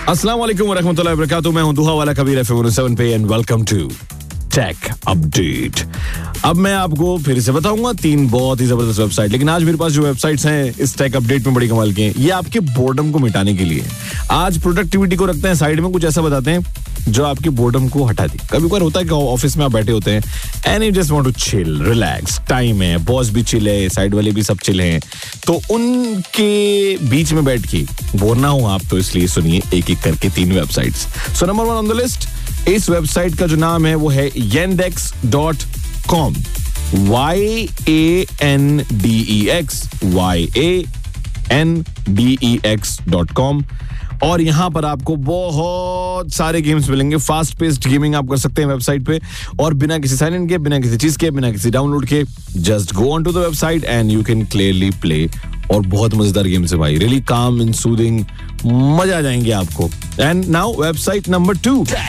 अस्सलाम वालेकुम व रहमतुल्लाहि व बरकातुहू। मैं हूं दुहा वाला कबीर FM 107 पे and welcome to take update. अब मैं आपको फिर से बताऊंगा 3 बहुत ही जबरदस्त वेबसाइट, लेकिन आज मेरे पास जो वेबसाइट्स हैं इस टेक अपडेट में बड़ी कमाल के हैं। ये आपके बोर्डम को मिटाने के लिए। आज प्रोडक्टिविटी को रखते हैं साइड में, कुछ ऐसा बताते हैं जो आपके बोर्डम को हटा दे। कभी कभार होता है कि ऑफिस में आप बैठे होते हैं and you just want to chill, relax, time है, बॉस भी चिल है, साइड वाले भी सब चिल हैं, तो उनके बीच में बैठ के बोर ना हो आप, तो इसलिए सुनिए एक एक करके 3 websites. So number 1 on the list, इस वेबसाइट का जो नाम है वो है yandex.com, yandex.com। और यहां पर आपको बहुत सारे गेम्स मिलेंगे। फास्ट पेस्ड गेमिंग आप कर सकते हैं वेबसाइट पे, और बिना किसी साइन इन के, बिना किसी चीज के, बिना किसी डाउनलोड के, just go on to the website and you can clearly play. और बहुत मजेदार गेम्स है भाई, रियली काम एंड सूदिंग, मजा आ जाएंगे आपको। And now website number 2।